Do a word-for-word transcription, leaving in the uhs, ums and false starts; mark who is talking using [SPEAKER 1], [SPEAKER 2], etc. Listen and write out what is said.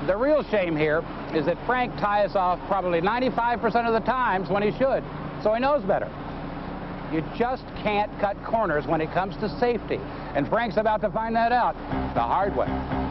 [SPEAKER 1] The real shame here is that Frank ties off probably ninety-five percent of the times when he should, so he knows better. You just can't cut corners when it comes to safety, and Frank's about to find that out the hard way.